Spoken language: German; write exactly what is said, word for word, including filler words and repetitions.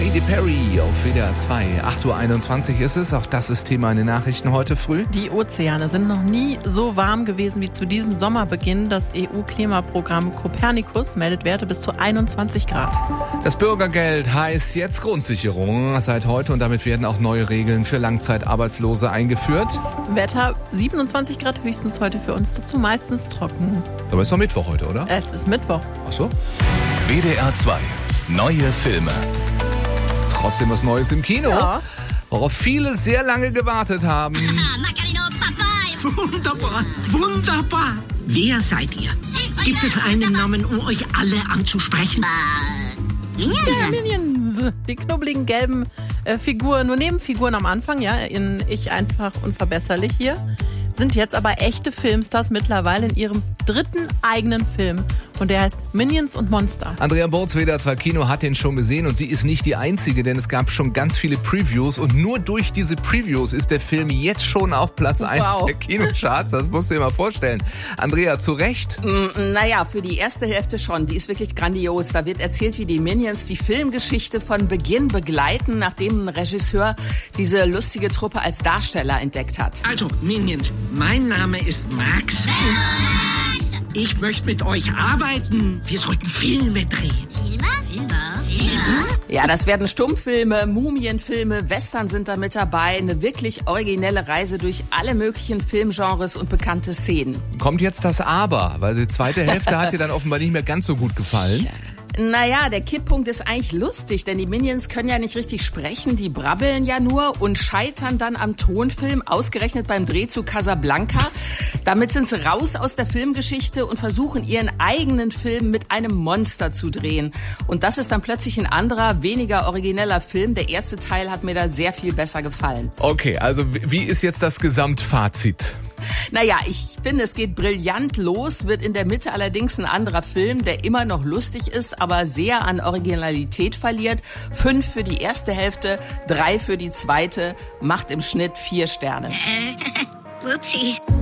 Katy Perry auf W D R zwei. acht Uhr einundzwanzig ist es. Auch das ist Thema in den Nachrichten heute früh. Die Ozeane sind noch nie so warm gewesen wie zu diesem Sommerbeginn. Das E U-Klimaprogramm Copernicus meldet Werte bis zu einundzwanzig Grad. Das Bürgergeld heißt jetzt Grundsicherung seit heute und damit werden auch neue Regeln für Langzeitarbeitslose eingeführt. Wetter siebenundzwanzig Grad höchstens heute für uns, dazu meistens trocken. Aber ist doch Mittwoch heute, oder? Es ist Mittwoch. Ach so. W D R zwei. Neue Filme. Trotzdem was Neues im Kino, Ja. worauf viele sehr lange gewartet haben. Wunderbar, wunderbar. Wer seid ihr? Gibt es einen Namen, um euch alle anzusprechen? Der Minions, die knubbeligen gelben äh, Figuren, nur Nebenfiguren am Anfang, ja, in Ich einfach unverbesserlich hier, sind jetzt aber echte Filmstars mittlerweile in ihrem dritten eigenen Film. Und der heißt Minions und Monster. Andrea Burz, W D R zwei Kino, hat den schon gesehen und sie ist nicht die Einzige, denn es gab schon ganz viele Previews und nur durch diese Previews ist der Film jetzt schon auf Platz eins Wow. der Kinocharts. Das musst du dir mal vorstellen. Andrea, zu Recht? Mm, Naja, für die erste Hälfte schon. Die ist wirklich grandios. Da wird erzählt, wie die Minions die Filmgeschichte von Beginn begleiten, nachdem ein Regisseur diese lustige Truppe als Darsteller entdeckt hat. Also, Minions, mein Name ist Max. Ich möchte mit euch arbeiten. Wir sollten Filme drehen. Ja, das werden Stummfilme, Mumienfilme, Western sind da mit dabei. Eine wirklich originelle Reise durch alle möglichen Filmgenres und bekannte Szenen. Kommt jetzt das Aber, weil die zweite Hälfte hat dir dann offenbar nicht mehr ganz so gut gefallen. Naja, der Kipppunkt ist eigentlich lustig, denn die Minions können ja nicht richtig sprechen, die brabbeln ja nur und scheitern dann am Tonfilm, ausgerechnet beim Dreh zu Casablanca. Damit sind sie raus aus der Filmgeschichte und versuchen ihren eigenen Film mit einem Monster zu drehen. Und das ist dann plötzlich ein anderer, weniger origineller Film. Der erste Teil hat mir da sehr viel besser gefallen. Okay, also wie ist jetzt das Gesamtfazit? Naja, ich finde, es geht brillant los, wird in der Mitte allerdings ein anderer Film, der immer noch lustig ist, aber sehr an Originalität verliert. Fünf für die erste Hälfte, drei für die zweite, macht im Schnitt vier Sterne. Upsi.